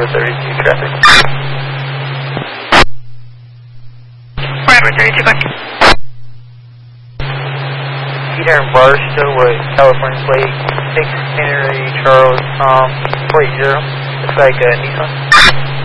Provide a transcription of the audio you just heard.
32 traffic. Bravo 32, back. Peter and Barstow with California plate 6 Henry Charles Tom 40. Looks like Nissan.